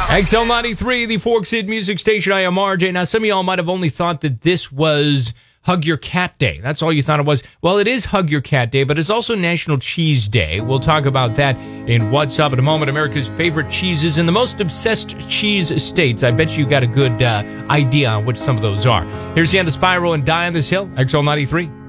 XL93, the Forks Id Music Station. I am RJ. Now, some of y'all might have only thought that this was Hug Your Cat Day. That's all you thought it was. Well, it is Hug Your Cat Day, but it's also National Cheese Day. We'll talk about that in What's Up in a moment. America's favorite cheeses and the most obsessed cheese states. I bet you got a good idea on what some of those are. Here's the end of Spiral and Die on This Hill. XL93.